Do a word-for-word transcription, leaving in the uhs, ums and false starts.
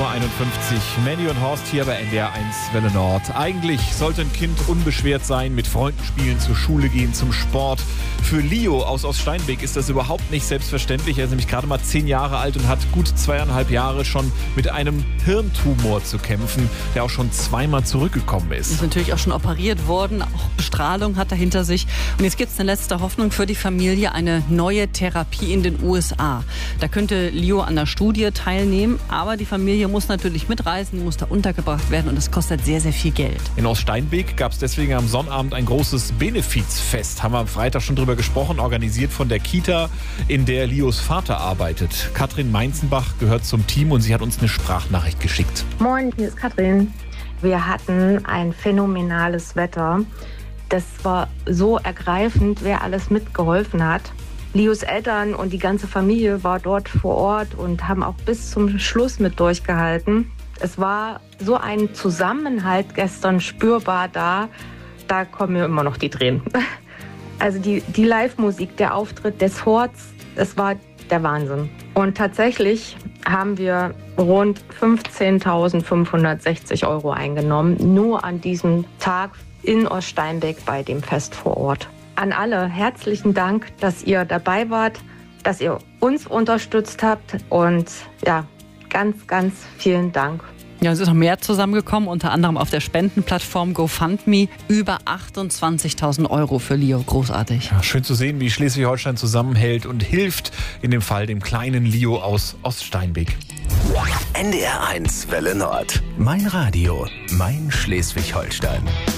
Nummer einundfünfzig. Mandy und Horst hier bei N D R eins Welle Nord. Eigentlich sollte ein Kind unbeschwert sein, mit Freunden spielen, zur Schule gehen, zum Sport. Für Leo aus Oststeinbeek ist das überhaupt nicht selbstverständlich. Er ist nämlich gerade mal zehn Jahre alt und hat gut zweieinhalb Jahre schon mit einem Hirntumor zu kämpfen, der auch schon zweimal zurückgekommen ist. Ist natürlich auch schon operiert worden, auch Bestrahlung hat er hinter sich. Und jetzt gibt es eine letzte Hoffnung für die Familie, eine neue Therapie in den U S A. Da könnte Leo an der Studie teilnehmen, aber die Familie muss natürlich mitreisen, muss da untergebracht werden und das kostet sehr, sehr viel Geld. In Oststeinbeek gab es deswegen am Sonnabend ein großes Benefizfest. Haben wir am Freitag schon drüber gesprochen, organisiert von der Kita, in der Leos Vater arbeitet. Katrin Meinzenbach gehört zum Team und sie hat uns eine Sprachnachricht geschickt. Moin, hier ist Katrin. Wir hatten ein phänomenales Wetter. Das war so ergreifend, wer alles mitgeholfen hat. Leos Eltern und die ganze Familie war dort vor Ort und haben auch bis zum Schluss mit durchgehalten. Es war so ein Zusammenhalt gestern spürbar da, da kommen mir immer noch die Tränen. Also die, die Live-Musik, der Auftritt des Horts, es war der Wahnsinn. Und tatsächlich haben wir rund fünfzehntausendfünfhundertsechzig Euro eingenommen, nur an diesem Tag in Oststeinbeek bei dem Fest vor Ort. An alle herzlichen Dank, dass ihr dabei wart, dass ihr uns unterstützt habt und ja, ganz, ganz vielen Dank. Ja, es ist noch mehr zusammengekommen, unter anderem auf der Spendenplattform GoFundMe über achtundzwanzigtausend Euro für Leo. Großartig. Ja, schön zu sehen, wie Schleswig-Holstein zusammenhält und hilft, in dem Fall dem kleinen Leo aus Oststeinbeek. N D R eins Welle Nord. Mein Radio, mein Schleswig-Holstein.